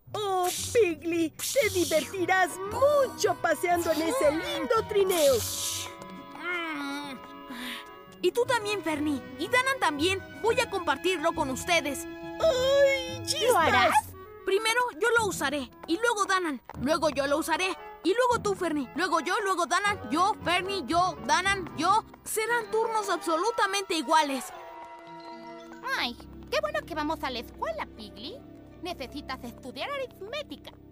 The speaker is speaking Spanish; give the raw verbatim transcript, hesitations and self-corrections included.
Oh, Piggy, te divertirás mucho paseando en ese lindo trineo. Y tú también, Fernie. Y Danan también. Voy a compartirlo con ustedes. ¡Ay, chispas! ¿Lo harás? Primero yo lo usaré. Y luego Danan. Luego yo lo usaré. Y luego tú, Fernie. Luego yo, luego Danan. Yo, Fernie, yo, Danan, yo. Serán turnos absolutamente iguales. Ay, qué bueno que vamos a la escuela, Piggy. Necesitas estudiar aritmética.